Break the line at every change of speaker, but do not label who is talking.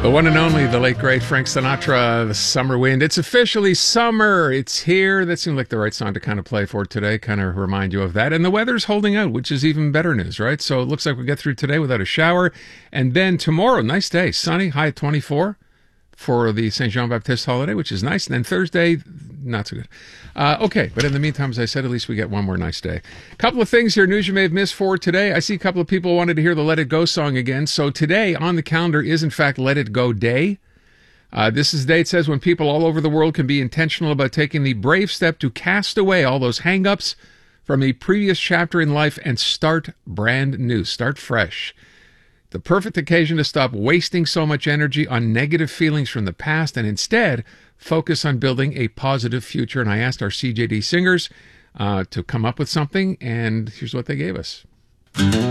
The one and only, the late, great Frank Sinatra, The Summer Wind. It's officially summer. It's here. That seemed like the right song to kind of play for today, kind of remind you of that. And the weather's holding out, which is even better news, right? So it looks like we get through today without a shower. And then tomorrow, nice day, sunny, high at 24 for the St. Jean-Baptiste holiday, which is nice. And then Thursday, not so good. Okay, but in the meantime, as I said, at least we get one more nice day. A couple of things here, news you may have missed for today. I see a couple of people wanted to hear the Let It Go song again. So today on the calendar is, in fact, Let It Go Day. This is the day, it says, when people all over the world can be intentional about taking the brave step to cast away all those hang-ups from a previous chapter in life and start brand new, start fresh. The perfect occasion to stop wasting so much energy on negative feelings from the past and instead focus on building a positive future. And I asked our CJD singers to come up with something, and here's what they gave us.